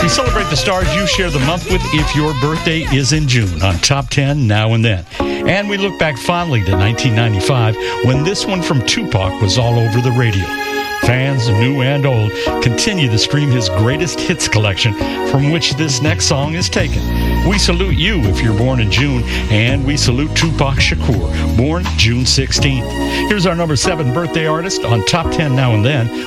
We celebrate the stars you share the month with if your birthday is in June on Top 10 Now and Then. And we look back fondly to 1995 when this one from Tupac was all over the radio. Fans, new and old, continue to stream his greatest hits collection, from which this next song is taken. We salute you if you're born in June, and we salute Tupac Shakur, born June 16th. Here's our number 7 birthday artist on Top 10 Now and Then